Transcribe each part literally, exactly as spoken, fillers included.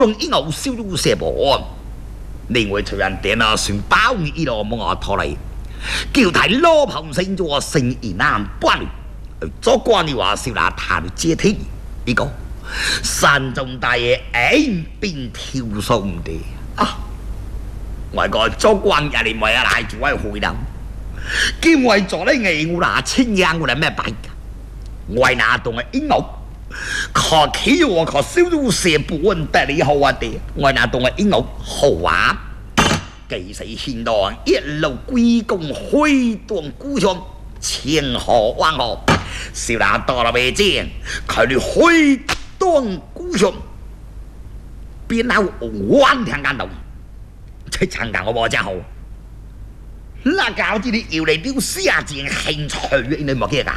一偶小路射波，另外突然点啊船包你一路望我拖嚟，叫睇羅棚星咗成二南半路，做官你話少拿談接聽呢個山中大爺硬邊跳上的啊！我個做官人哋咪啊嚟住喺會諗，叫我做咧藝我拿青樣我嚟咩擺㗎？我拿動嘅音樂。可企我可小路射不穩得你好啊的，我那懂个音樂好啊，幾時現當一路歸功揮動孤雄，千河萬河，小那到了北京，佢哋揮動孤雄，邊有彎聽間度，即係撐我冇真好，那搞啲你要嚟丟下件興趣，你冇幾搞。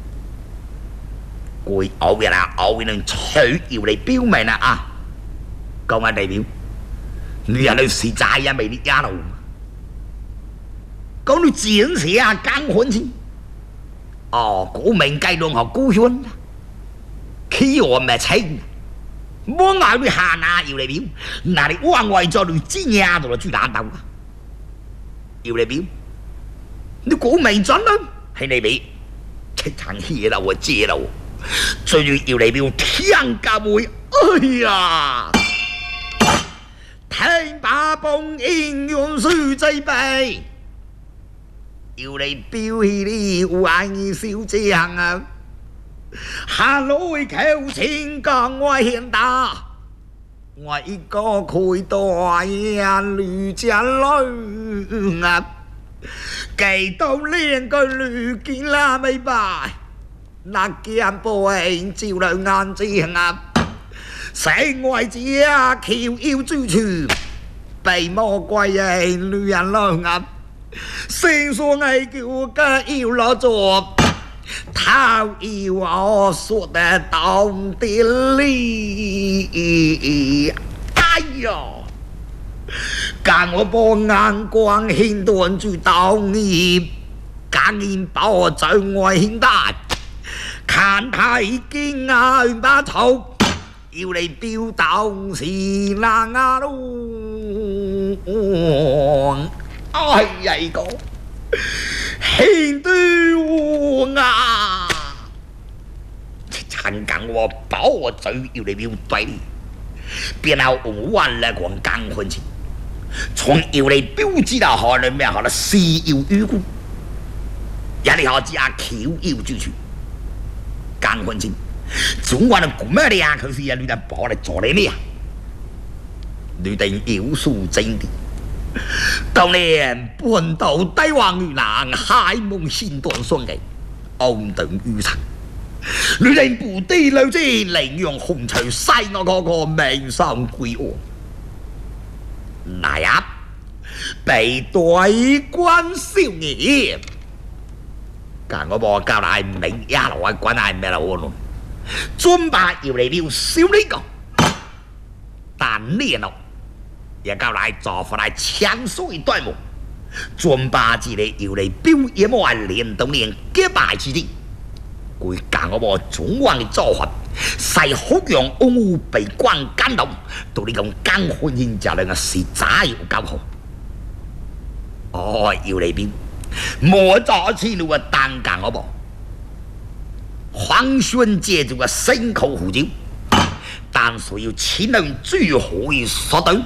佢偶日啊，偶日能取要嚟表明啦啊！講緊代表，你人哋是債呀，未啲家路。講到展示啊，更款先。哦，古明計論學高圈，企我咪清，冇嗌你下下要嚟表，嗱你彎位咗你知呀度就豬蛋豆啊！要嚟表，你古明準啦，係你俾，出場戲啦，我知啦。最要嚟表天家會，哎呀！聽把幫應用書仔背，要嚟表起你壞小將啊！下來求情講我現打，我一個佢代呀女家女啊，幾到兩個女見啦未拜。那見波影照亮眼睛啊！世外之啊，橋要追處，被魔鬼影女人兩眼，聖所嗌叫嘅要攞咗，頭要我說得當啲哩，哎呀！間我波眼光顯斷住當意，間面把我在外顯大。看睇見眼把頭，要嚟表當是那牙咯！哎呀個興對啊！陳緊我保我嘴要嚟表對，邊有五萬來講更婚前，從要嚟表知道可能咩可能是要預估，一嚟可知阿橋要追住。更婚前，總話你講咩的呀？可是呀，你哋保嚟做你咩呀？你哋有數真啲。當年半島帝王與南海夢先當雙嘅，安等於塵。你哋部隊留之領用紅旗西我嗰個名上歸我。那日被對官少爺。但我冇教大明一路啊，管係咩啦我咯，專把要嚟了少呢個，但呢路也教大做法嚟搶水對木，專把之嚟要嚟表演我係連到連幾百次啲，佢教我冇總話嘅做法，細好用烏被關干到，到呢咁更歡迎就兩個是渣要交好，哦要嚟表。莫早起路啊，單干我噃，黃宣借住個牲口胡椒，但所要錢能最可以所到，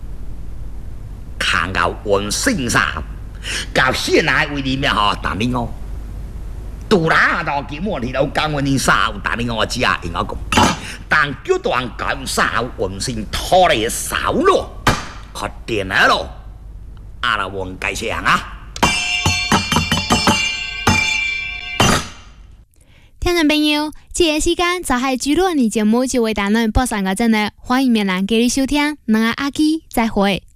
看到換聲沙，教先奶會點樣嗬？但呢我，杜拉到幾莫提到講我呢沙，但呢我知啊，應該講，但叫段講沙換聲拖嚟少咯，確定啦咯，阿拉黃計聲啊！ 聽眾朋友，這個時間就係主錄的節目就為大家播上個陣呢，歡迎面蘭繼續收聽，我係阿基，再會。